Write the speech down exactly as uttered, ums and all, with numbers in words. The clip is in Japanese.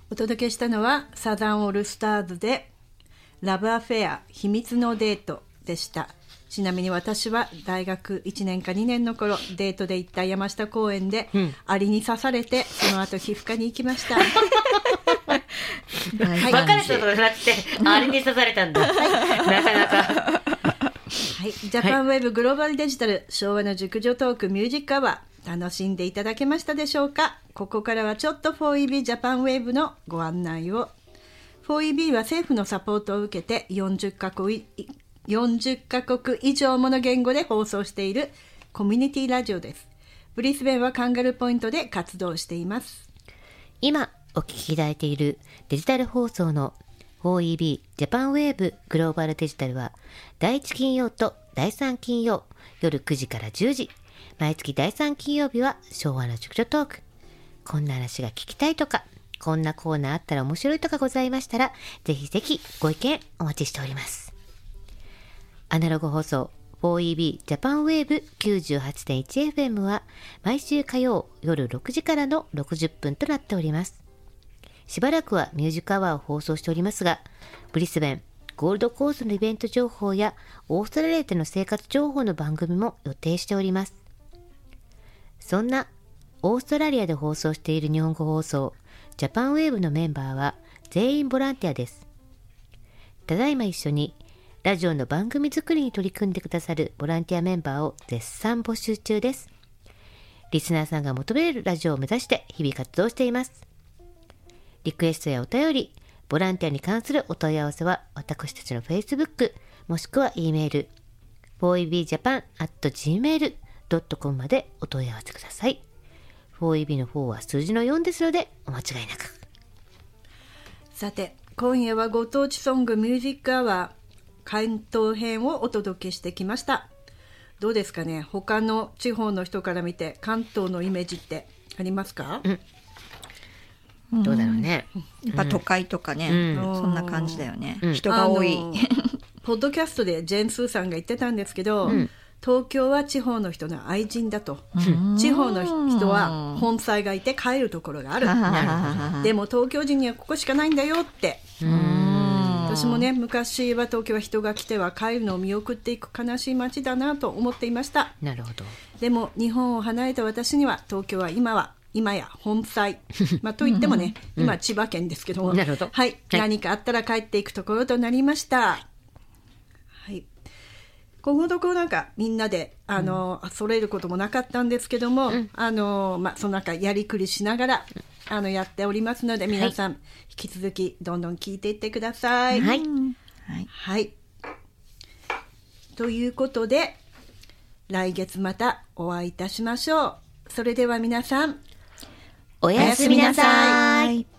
お届けしたのはサザンオールスターズでラブアフェア秘密のデートでした。ちなみに私は大学いちねんかにねんの頃、デートで行った山下公園で、うん、アリに刺されて、その後皮膚科に行きました。はい、 別れたとじゃなくてアリに刺されたんだ。なかなか。 はい、ジャパンウェーブグローバルデジタル、はい、昭和の熟女トークミュージックアワー、楽しんでいただけましたでしょうか。ここからはちょっと フォーイービー ジャパンウェーブのご案内を。 フォーイービー は政府のサポートを受けてよんじゅっかこくよんじゅっかこく以上もの言語で放送しているコミュニティラジオです。ブリスベンはカンガルーポイントで活動しています。 今お聞きいただいているデジタル放送の フォーイービー ジャパンウェーブグローバルデジタルはだいいち金曜とだいさん金曜夜くじからじゅうじ、毎月だいさん金曜日は昭和の熟女トーク。こんな話が聞きたいとか、こんなコーナーあったら面白いとかございましたら、ぜひぜひご意見お待ちしております。アナログ放送 フォーイービー ジャパンウェーブ きゅうじゅうはちてんいちエフエム は毎週火曜夜ろくじからのろくじゅっぷんとなっております。しばらくはミュージックアワーを放送しておりますが、ブリスベン、ゴールドコーストのイベント情報やオーストラリアでの生活情報の番組も予定しております。そんなオーストラリアで放送している日本語放送ジャパンウェーブのメンバーは全員ボランティアです。ただいま一緒にラジオの番組作りに取り組んでくださるボランティアメンバーを絶賛募集中です。リスナーさんが求めるラジオを目指して日々活動しています。リクエストやお便り、ボランティアに関するお問い合わせは私たちの Facebook もしくは E メール フォーイービージャパン アット ジーメール ドットコム までお問い合わせください。フォーイービー のフォーは数字のよんですのでお間違いなく。 さて、今夜はご当地ソングミュージックアワー関東編をお届けしてきました。どうですかね、他の地方の人から見て関東のイメージってありますか？ うん、どうだろうね。 やっぱ都会とかね、うん、そんな感じだよね、うん、人が多い。 ポッドキャストでジェーンスーさんが言ってたんですけど、うん、東京は地方の人の愛人だと、うん、地方の人は本妻がいて帰るところがあるでも東京人にはここしかないんだよって。うん、私もね、昔は東京は人が来ては帰るのを見送っていく悲しい街だなと思っていました。 なるほど。 でも日本を離れた私には東京は今は今や本妻、まあ、といってもね今は千葉県ですけども、 なるほど、 はい、はい、何かあったら帰っていくところとなりました。はい、今後とこうなんかみんなであの、うん、それることもなかったんですけども、うん、あのまあ、その中やりくりしながらあのやっておりますので、皆さん、はい、引き続きどんどん聞いていってください。 はい、 はいはい、ということで来月またお会いいたしましょう。それでは皆さんおやすみなさい。